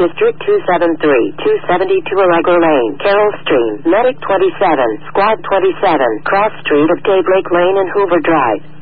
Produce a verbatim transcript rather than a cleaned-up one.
District two seven three, two seventy-two Allegro Lane, Carroll Stream, Medic twenty-seven, Squad twenty-seven, Cross Street of Daybreak Lane and Hoover Drive.